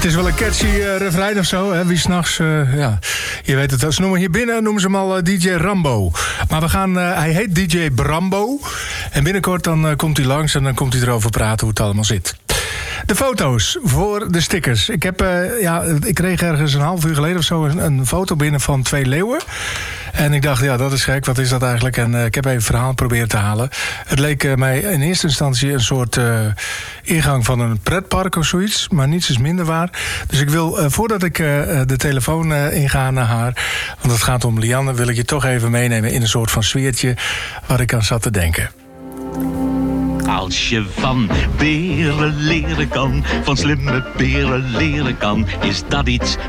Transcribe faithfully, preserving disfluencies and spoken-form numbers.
Het is wel een catchy uh, refrein of zo, hè? Wie s'nachts, uh, ja, je weet het. Ze noemen hier binnen, noemen ze hem al uh, D J Rambo. Maar we gaan, uh, hij heet D J Brambo. En binnenkort dan uh, komt hij langs en dan komt hij erover praten hoe het allemaal zit. De foto's voor de stickers. Ik, heb, uh, ja, ik kreeg ergens een half uur geleden of zo een, een foto binnen van twee leeuwen. En ik dacht, ja, dat is gek, wat is dat eigenlijk? En uh, ik heb even het verhaal proberen te halen. Het leek uh, mij in eerste instantie een soort uh, ingang van een pretpark of zoiets. Maar niets is minder waar. Dus ik wil, uh, voordat ik uh, de telefoon uh, inga naar haar, want het gaat om Lianne, wil ik je toch even meenemen in een soort van sfeertje waar ik aan zat te denken. Als je van beren leren kan, van slimme beren leren kan, is dat iets